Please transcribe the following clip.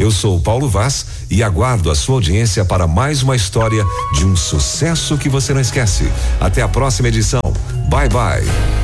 Eu sou o Paulo Vaz e aguardo a sua audiência para mais uma história de um sucesso que você não esquece. Até a próxima edição. Bye bye.